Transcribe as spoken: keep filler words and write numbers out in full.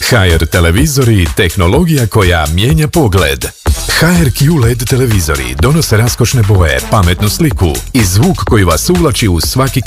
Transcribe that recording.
H R televizori, tehnologija koja mijenja pogled. H R Q L E D televizori donose raskošne boje, pametnu sliku i zvuk koji vas uvlači u svaki